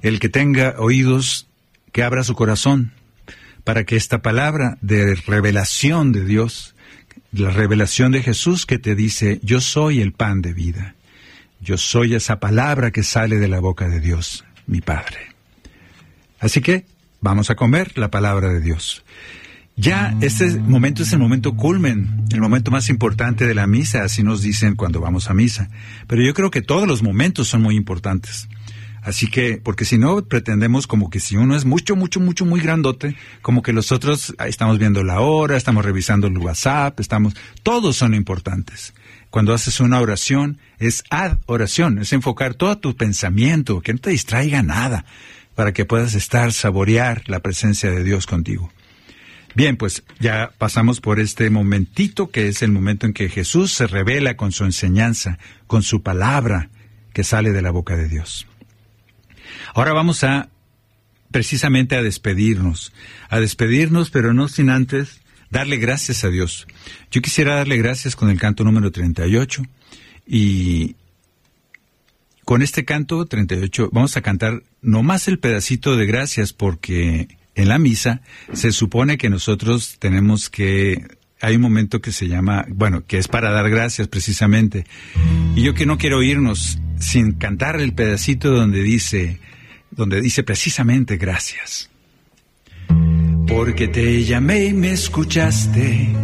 El que tenga oídos, que abra su corazón, para que esta palabra de revelación de Dios, la revelación de Jesús que te dice, yo soy el pan de vida. Yo soy esa palabra que sale de la boca de Dios, mi Padre. Así que vamos a comer la palabra de Dios. Ya este momento es el momento culmen, el momento más importante de la misa, así nos dicen cuando vamos a misa. Pero yo creo que todos los momentos son muy importantes. Así que, porque si no, pretendemos como que si uno es muy grandote, como que los otros, estamos viendo la hora, estamos revisando el WhatsApp, todos son importantes. Cuando haces una oración, es adoración, es enfocar todo tu pensamiento, que no te distraiga nada, para que puedas saborear la presencia de Dios contigo. Bien, pues ya pasamos por este momentito, que es el momento en que Jesús se revela con su enseñanza, con su palabra que sale de la boca de Dios. Ahora vamos precisamente a despedirnos, pero no sin antes darle gracias a Dios. Yo quisiera darle gracias con el canto número 38, y con este canto 38 vamos a cantar nomás el pedacito de gracias, porque en la misa se supone que nosotros hay un momento que se llama, que es para dar gracias precisamente. Y yo que no quiero irnos sin cantar el pedacito donde dice precisamente gracias. Porque te llamé y me escuchaste.